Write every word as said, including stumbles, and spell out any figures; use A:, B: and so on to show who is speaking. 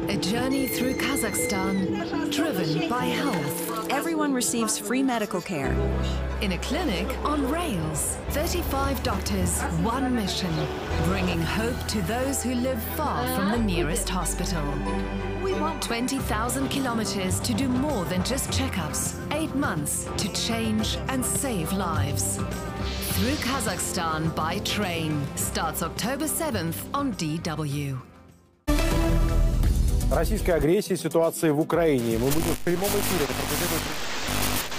A: A journey through Kazakhstan, driven by health.
B: Everyone receives free medical care.
A: In a clinic on rails. thirty-five doctors, one mission. Bringing hope to those who live far from the nearest hospital. We want twenty thousand kilometers to do more than just checkups. Eight months to change and save lives. Through Kazakhstan by train. Starts October seventh on D W.
C: Российская агрессия, ситуация в Украине. Мы будем в прямом эфире.